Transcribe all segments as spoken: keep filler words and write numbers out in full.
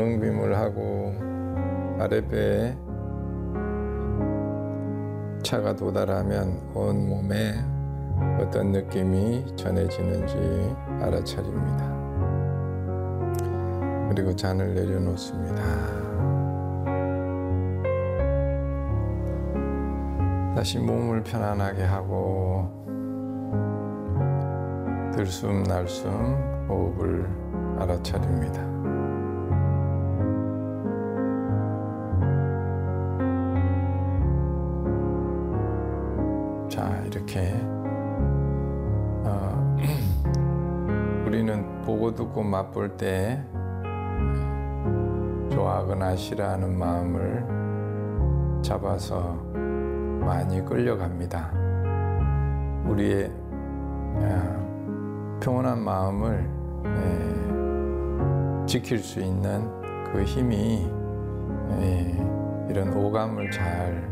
정빔을 하고 아랫배에 차가 도달하면 온 몸에 어떤 느낌이 전해지는지 알아차립니다. 그리고 잔을 내려놓습니다. 다시 몸을 편안하게 하고 들숨 날숨 호흡을 알아차립니다. 자, 이렇게 어, 우리는 보고 듣고 맛볼 때 좋아하거나 싫어하는 마음을 잡아서 많이 끌려갑니다. 우리의 어, 평온한 마음을 에, 지킬 수 있는 그 힘이 에, 이런 오감을 잘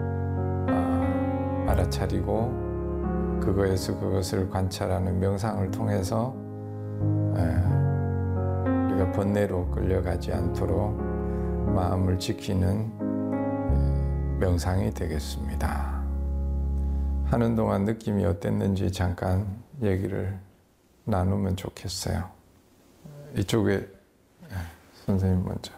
어, 알아차리고 그거에서 그것을 관찰하는 명상을 통해서 에, 우리가 번뇌로 끌려가지 않도록 마음을 지키는 명상이 되겠습니다. 하는 동안 느낌이 어땠는지 잠깐 얘기를 나누면 좋겠어요. 이쪽에 선생님 먼저.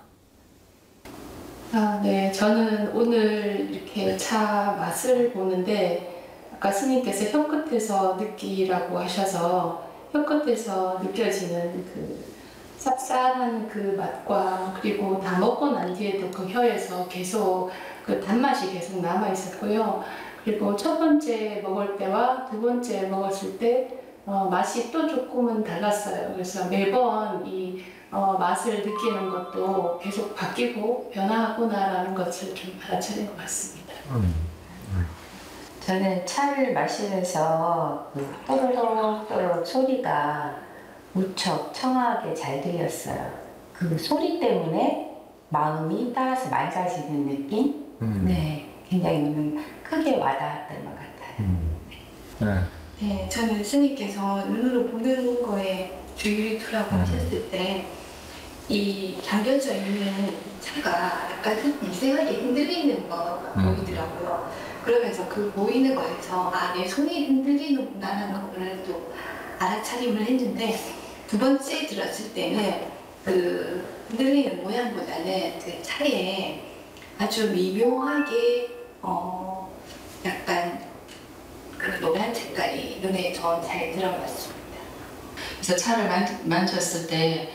아, 네. 저는 오늘 이렇게 차 맛을 보는데 아까 스님께서 혀끝에서 느끼라고 하셔서 혀끝에서 느껴지는 그 쌉쌀한 그 맛과 그리고 다 먹고 난 뒤에도 그 혀에서 계속 그 단맛이 계속 남아 있었고요. 그리고 첫 번째 먹을 때와 두 번째 먹었을 때 어, 맛이 또 조금은 달랐어요. 그래서 매번 이 어, 맛을 느끼는 것도 계속 바뀌고 변화하구나라는 것을 좀 알아차린 것 같습니다. 음. 저는 차를 마시면서 그 또르륵 소리가 무척 청아하게 잘 들렸어요. 그 소리 때문에 마음이 따라서 맑아지는 느낌? 음. 네, 굉장히 크게 와닿았던 것 같아요. 음. 네. 네, 저는 스님께서 눈으로 보는 거에 주의를 두라고 음. 하셨을 때 이 잠겨져 있는 차가 약간 미세하게 흔들리는 거가 음. 보이더라고요. 그러면서 그 보이는 거에서 아, 내 손이 흔들리는구나라는 거를 또 알아차림을 했는데 두 번째 들었을 때는 그 흔들리는 모양보다는 그 차에 아주 미묘하게 어 약간 그 노란 색깔이 눈에 더 잘 들어갔습니다. 그래서 차를 만, 만졌을 때